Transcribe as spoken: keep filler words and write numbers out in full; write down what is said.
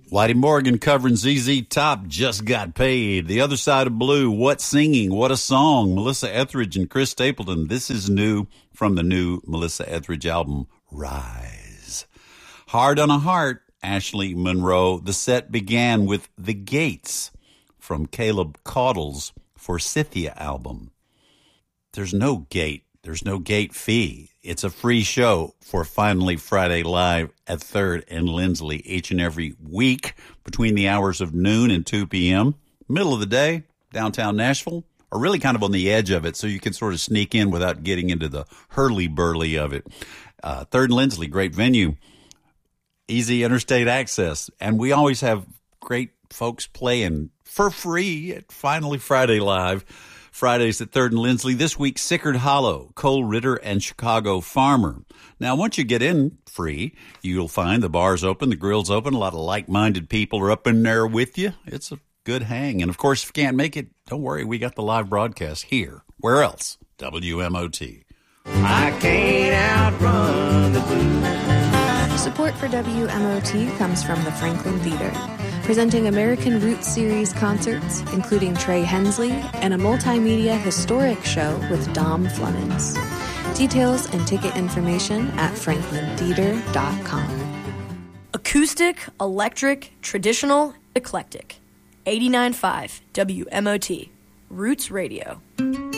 Whitey Morgan covering Z Z Top, Just Got Paid. The Other Side of Blue, What Singing, What a Song. Melissa Etheridge and Chris Stapleton. This is new from the new Melissa Etheridge album, Rise. Hard on a Heart, Ashley Monroe. The set began with The Gates from Caleb Caudle's Forsythia album. There's no gate. There's no gate fee. It's a free show for Finally Friday Live at third and Lindsley each and every week between the hours of noon and two p.m. Middle of the day, downtown Nashville, or really kind of on the edge of it so you can sort of sneak in without getting into the hurly-burly of it. Uh, third and Lindsley, great venue, easy interstate access, and we always have great folks playing for free at Finally Friday Live. Fridays at third and Lindsley. This week, Sickard Hollow, Cole Ritter, and Chicago Farmer. Now, once you get in free, you'll find the bar's open, the grill's open. A lot of like-minded people are up in there with you. It's a good hang. And, of course, if you can't make it, don't worry. We got the live broadcast here. Where else? W M O T. I can't outrun the blues. Support for W M O T comes from the Franklin Theater, presenting American Roots Series concerts, including Trey Hensley, and a multimedia historic show with Dom Flemons. Details and ticket information at franklin theater dot com. Acoustic, electric, traditional, eclectic. eighty-nine point five W M O T. Roots Radio.